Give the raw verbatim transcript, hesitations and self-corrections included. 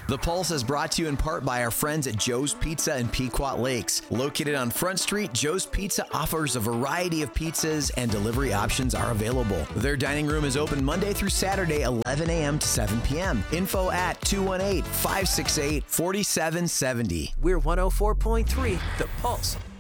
The Pulse is brought to you in part by our friends at Joe's Pizza in Pequot Lakes. Located on Front Street, Joe's Pizza offers a variety of pizzas and delivery options are available. Their dining room is open Monday through Saturday, eleven a.m. to seven p.m. Info at two one eight, five six eight, four seven seven zero. We're one oh four point three, The Pulse.